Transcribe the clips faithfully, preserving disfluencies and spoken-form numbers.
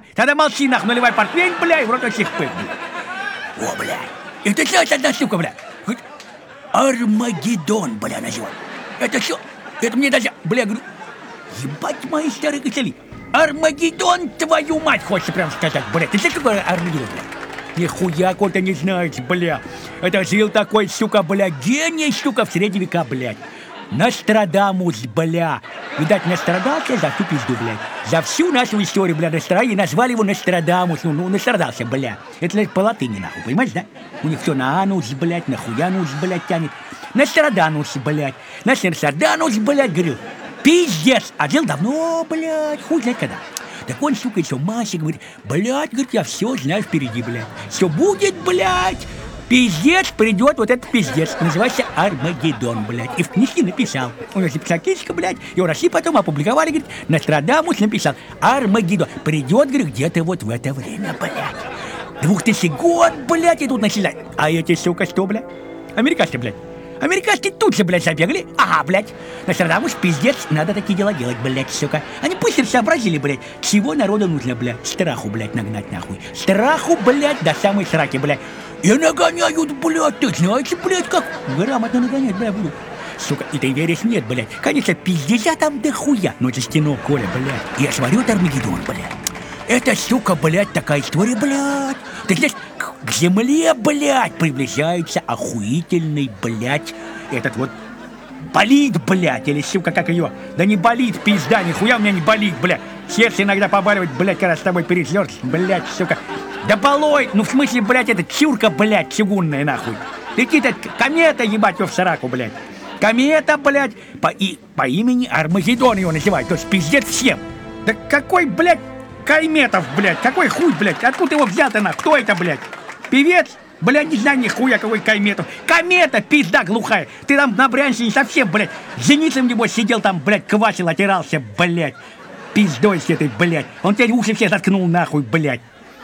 Тогда молчи, нахуй, наливай портвейн, бля, и в рот этих пык, бля. О, бля, это что это одна штука, бля? Армагеддон, бля, называют. Это что? Это мне даже, бля, говорю, ебать мои старые костыли. Армагеддон, твою мать, хочется прям сказать, бля. Ты знаешь, какой Армагеддон, бля? Нихуя какой-то не знаете, бля. Это жил такой, сука, бля, гений, сука, в средние века, блядь. Нострадамус, бля. Видать, настрадался за всю пизду, блядь. За всю нашу историю, бля, настроили, назвали его Нострадамус. Ну, ну, настрадался, бля. Это по латыни, нахуй, понимаешь, да? У них все на анус, блядь, на хуянус, блядь, тянет. Ностраданус, блядь. Наш Ностраданус, блядь, говорил. Пиздец. А дел давно, блядь, хуй знает когда. Так он, сука, еще Масе говорит, блядь, говорит, я все знаю впереди, блядь. Все будет, блядь. Пиздец, придет вот этот пиздец. Называется Армагеддон, блядь. И в книжке написал. У него написал книжка, блядь. И в России потом опубликовали, говорит, Нострадамус написал. Армагеддон. Придет, говорит, где-то вот в это время, блядь. Двухтысячный год, блядь, и тут начинают. А эти, сука, что, блядь? Американцы, блядь. Американцы тут же, блядь, забегали. Ага, блядь. Нострадамус, пиздец, надо такие дела делать, блядь, сука. Они пусть сообразили, блядь, чего народу нужно, блядь. Страху, блядь, нагнать, нахуй. Страху, блядь, до самой сраки, блядь. И нагоняют, блядь, ты знаете, блядь, как грамотно нагонять, блядь, буду. Сука, и ты веришь? Нет, блядь. Конечно, пиздеця там дохуя. Но это стено, Коля, блядь. Я смотрю, Армагеддон, блядь. Это, сука, блядь, такая история, блядь. Ты знаешь, к земле, блядь, приближается охуительный, блядь, этот вот болит, блядь, или, сука, как ее? Да не болит, пизда, нихуя у меня не болит, блядь. Сердце иногда побаливает, блядь, когда с тобой переслёрз, блядь, сука. Да балой, ну в смысле, блядь, это чурка, блядь, чугунная, нахуй. Летит комета, ебать, его в сраку, блядь. Комета, блядь, по, и, по имени Армагеддон его называют, то есть пиздец всем. Да какой, блядь, Кайметов, блядь, какой хуй, блядь, откуда его взял-то, нахуй, кто это, блядь? Певец? Блядь, не знаю нихуя, какой Кайметов. Комета, пизда глухая. Ты там на Брянщине совсем, блядь, зеницем, небось, сидел там, блядь, квасил, отирался, блядь. Пиздой с этой, блядь. Он теперь уши все заткнул, нахуй, блядь.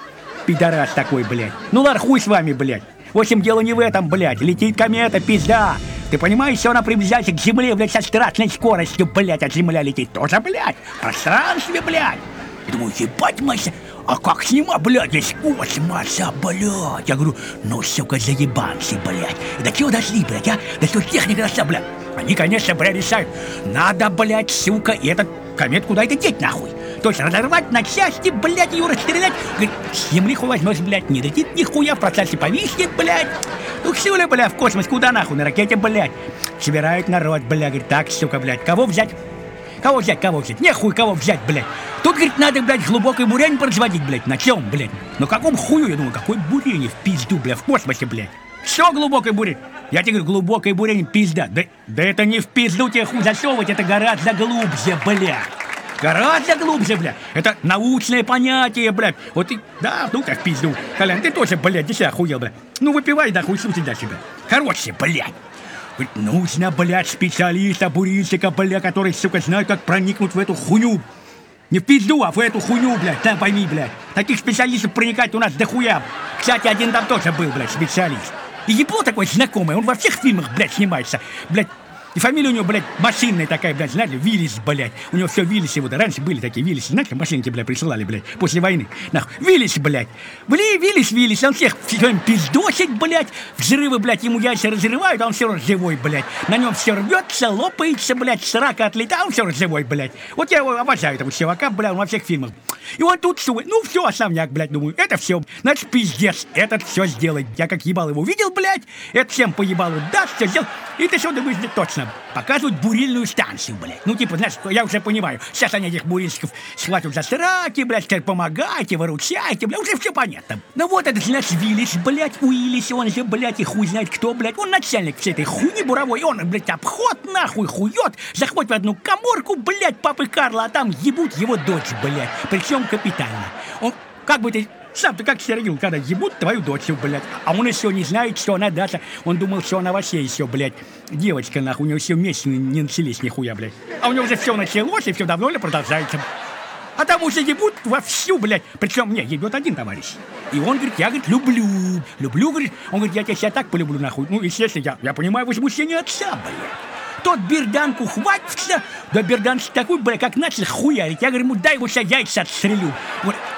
Пидорас такой, блядь. Ну ладно, хуй с вами, блядь. В общем, дело не в этом, блядь. Летит комета, пизда. Ты понимаешь, что она приближается к Земле, блядь, со страшной скоростью, блядь, от Земля летит. Тоже, блядь, в пространстве, блядь. Я думаю, ебать, Мася, а как снима, блядь, здесь космоса, блядь. Я говорю, ну, сука, заебанцы, блядь. И до чего дошли, блядь, а? До чего техника дошла, блядь? Они, конечно, блядь, решают. Надо, блядь, сука, и этот комет куда-то деть, нахуй. То есть разорвать на части, блядь, ее расстрелять. Говорит, с земли хуй возьмешь, блядь, не летит нихуя, в процессе повиснет, блядь. Ну, все ли, блядь, в космос, куда нахуй, на ракете, блядь. Собирают народ, блядь, говорит, так, сука, блядь, кого взять? Кого взять, кого взять? Нехуй кого взять, блядь. Тут, говорит, надо, блядь, глубокой бурень производить, блядь. На чем, блядь? На каком хую? Я думаю, какой бурень в пизду, блядь, в космосе, блядь. Что глубокой бурень? Я тебе говорю, глубокой бурень пизда. Да, да это не в пизду тебе хуй засовывать, это гораздо глубже, блядь. Гораздо глубже, блядь. Это научное понятие, блядь. Вот и, да, ну как в пизду. Колян, ты тоже, блядь, ты себя охуел, блядь. Ну выпивай, да хуй слушай дальше, блядь. Короче, блядь. Говорит, нужно, блядь, специалиста, бурильщика, блядь, который, сука, знает, как проникнуть в эту хуйню. Не в пизду, а в эту хуйню, блядь, там пойми, блядь. Таких специалистов проникать у нас дохуя. Кстати, один там тоже был, блядь, специалист. И ебло такой знакомый, он во всех фильмах, блядь, снимается. Блядь, и фамилия у него, блядь, машинная такая, блядь, знаете, Виллис, блядь. У него все Виллисы, вот, раньше были такие Виллисы, знаете, машинки, блядь, присылали, блядь, после войны. Нахуй, Виллис, блядь. Блин, Виллис, Виллис, он всех все пиздосит, блядь. Взрывы, блядь, ему яйца разрывают, а он все равно живой, блядь. На нем все рвется, лопается, блядь, срака отлетает, а он все равно живой, блядь. Вот я его обожаю, этого чувака, блядь, он во всех фильмах. И он тут, ну, все, основняк, блядь, думаю, это все, значит, пиздец, этот все сделает. Я как ебал его видел, блядь, это всем по ебалу даст, все сделал. И ты что думаешь, точно, показывают бурильную станцию, блядь. Ну, типа, знаешь, я уже понимаю, сейчас они этих бурильщиков схватят за сраки, блядь, теперь помогайте, выручайте, блядь, уже все понятно. Ну вот этот, значит, Виллис, блядь, Уиллис, он же, блядь, и хуй знает кто, блядь, он начальник всей этой хуйни буровой, он, блядь, обход нахуй хует, заходит в одну каморку, блядь, папы Карла, а там ебут его дочь, блядь, причем капитально. Он, как бы ты... Сам-то как Сергей, когда ебут твою дочь, блядь. А он еще не знает, что она даже... Он думал, что она вообще еще, блядь, девочка, нахуй. У него все вместе не начались нихуя, блядь. А у него уже все началось, и все давно ли продолжается. А там уже ебут вовсю, блядь. Причем, не, ебет один товарищ. И он говорит, я, говорит, люблю. Люблю, говорит. Он говорит, я тебя себя так полюблю, нахуй. Ну, естественно, я, я понимаю возмущение отца, блядь. Тот берданку хватится, да берданчик такой, бля, как начал хуярить. Я говорю ему, дай ему сейчас яйца отстрелю. Вот,